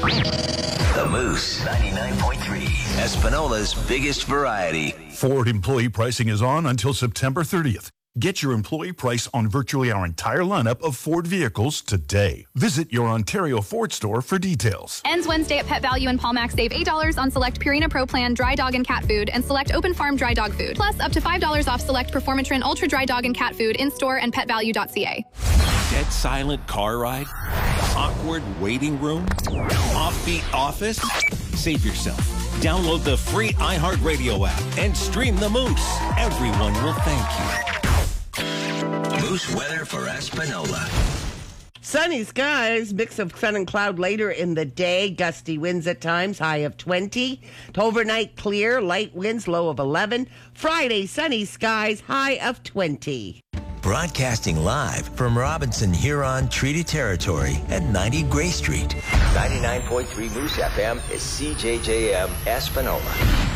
The Moose 99.3, Espinola's biggest variety. Ford employee pricing is on until September 30th. Get your employee price on virtually our entire lineup of Ford vehicles today. Visit your Ontario Ford store for details. Ends Wednesday at Pet Value and Palmax. Save $8 on select Purina Pro Plan dry dog and cat food and select Open Farm dry dog food. Plus up to $5 off select Performatrin Ultra dry dog and cat food in-store and petvalue.ca. Dead silent car ride? Awkward waiting room? Offbeat office? Save yourself. Download the free iHeartRadio app and stream the Moose. Everyone will thank you. Moose weather for Espinola. Sunny skies, mix of sun and cloud later in the day. Gusty winds at times, high of 20. Overnight clear, light winds, low of 11. Friday, sunny skies, high of 20. Broadcasting live from Robinson Huron Treaty Territory at 90 Gray Street. 99.3 Moose FM is CJJM Espinola.